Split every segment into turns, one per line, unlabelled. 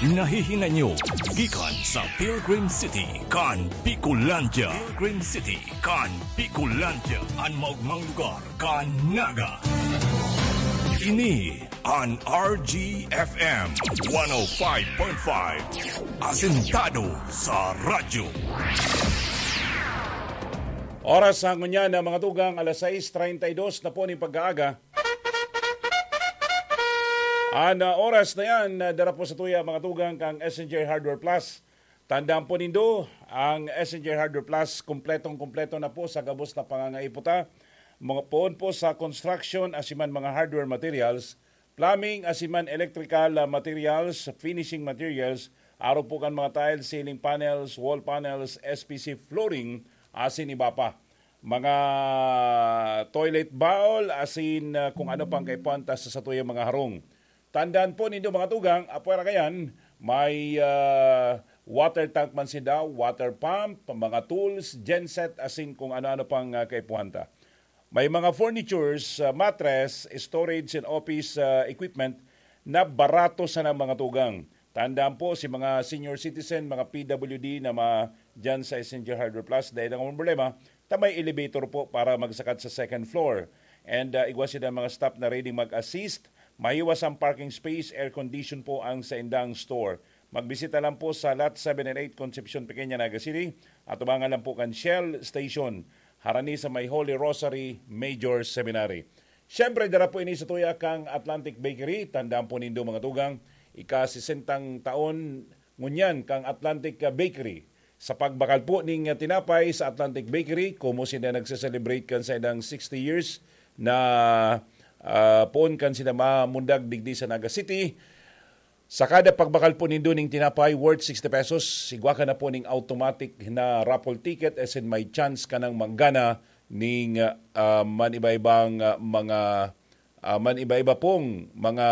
nahihinan nyo gikan sa Pilgrim City kan Bicolandia. Pilgrim City kan Bicolandia, ang maugmang lugar kan Naga. Ini an RGFM 105.5, asentado sa radyo.
Oras ang ngunya na mga tugang, alas 6:32 na po ni pag-aaga. Ang oras na yan, dara po sa tuya mga tugang kang SNJ Hardware Plus. Tandaan po nindo, ang SNJ Hardware Plus, kompletong-kompleto na po sa gabos na pangangaiputa. Mga poon po sa construction, asiman mga hardware materials, plumbing, asiman electrical materials, finishing materials, araw po kan mga tiles, ceiling panels, wall panels, SPC flooring, asin iba pa. Mga toilet bowl, asin kung ano pang kay pantas sa tuyang mga harong. Tandaan po ninyo mga tugang, apwera kayan, may water tank man sila, water pump, mga tools, genset, asin kung ano-ano pang kay puhanta. May mga furnitures, mattress, storage and office equipment na barato sa ng mga tugang. Tandaan po si mga senior citizen, mga PWD na dyan sa SNJ Hardware Plus, dahil ang problema, may elevator po para magsakat sa second floor. And igwas sila mga staff na ready mag-assist. Mahiwas ang parking space, air condition po ang sa indang store. Magbisita lang po sa Lot 7 and 8 Concepcion, Pequeña, Naga City at tumangan lang po kan Shell Station, harani sa may Holy Rosary Major Seminary. Siyempre, dara po ini sa tuya kang Atlantic Bakery. Tandaan po nindo mga tugang, ika-60 taon ngunyan kang Atlantic Bakery. Sa pagbakal po ning tinapay sa Atlantic Bakery, kumo sila nagse-celebrate kan sa idang 60 years na poon kan sila mamundag digdi sa Naga City. Sa kada pagbakal po nindo ning tinapay worth 60 pesos, sigwa ka na po ning automatic na raffle ticket as in may chance ka nang manggana ning maniba-ibang maniba-iba pong mga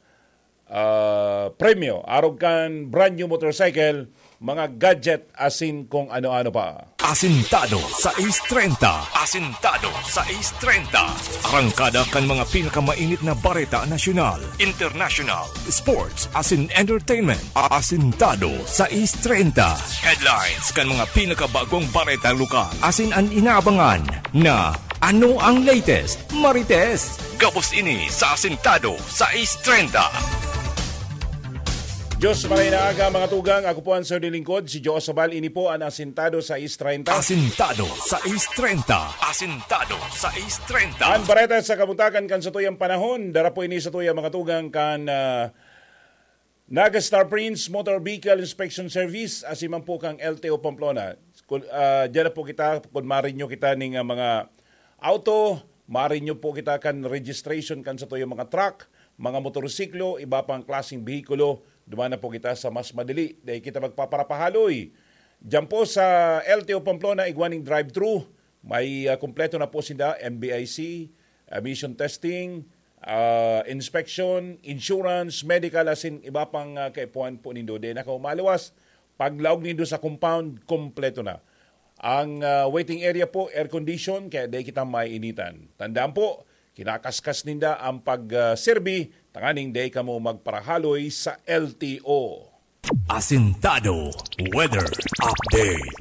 premyo. Arog kan brand new motorcycle, mga gadget, asin kung ano-ano pa.
Asintado sa Ace 30. Asintado sa Ace 30. Arangkada kan mga pinakamainit na bareta nasyonal, international, sports, asin entertainment. Asintado sa Ace 30. Headlines kan mga pinakabagong bareta lokal, asin ang inaabangan na ano ang latest, marites. Gabos ini sa Asintado sa Ace 30.
Diyos maray na aga mga tugang, ako po ang Sir Lingkod, si Joe Sobal, ini po ang Asintado sa East 30.
Asintado sa East 30. Asintado sa East 30.
Ang bareta sa kabutakan kan sa tuyang panahon, dara po ini sa tuyang mga tugang kan Naga Star Prince Motor Vehicle Inspection Service, asiman po kang LTO Pamplona. Diyan na po kita, kung marinyo kita ng mga auto, marinyo po kita kan registration kan sa tuyang mga truck, mga motorsiklo, iba pang klaseng behikulo, dumaan na po kita sa mas madali dahil kita magpaparapahaloy. Diyan po sa LTO Pamplona, igwaning drive-thru, may kumpleto na po sila, MBIC, emission testing, inspection, insurance, medical, asin iba pang kaipuan po nindo. Dahil nakaumaliwas, paglaog nindo sa compound, kumpleto na. Ang waiting area po, air condition, kaya dahil kita maiinitan. Tandaan po, kinakaskas ninda ang pag-serbi, tanganing day ka mo magparahaloy sa LTO.
Asintado Weather Update.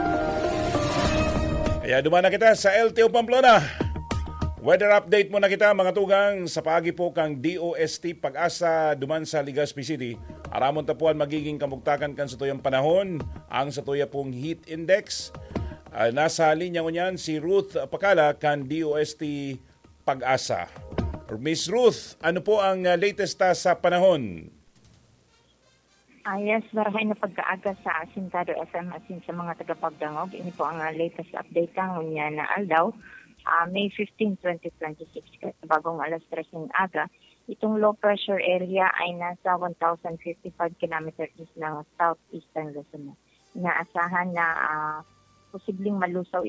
Kaya dumaan na kita sa LTO Pamplona. Weather update muna kita mga tugang sa paagi po kang DOST Pag-asa duman sa Legazpi City. Aramon tapuan magiging kamugtakan kan sa tuyang panahon. Ang sa tuya pong heat index. Nasa linya ko niyan si Ruth Pakala kan DOST Pag-asa. Miss Ruth, ano po ang latest sa panahon?
Yes, barahay na pagkaaga sa Asintado FM asin sa mga tagapagdangog. Ini po ang latest update ng unya na aldaw. May 15, 2026, bagong alas 3 ng aga. Itong low pressure area ay nasa 1,055 kilometers ng southeastern Luzon. Inaasahan na posibleng malusaw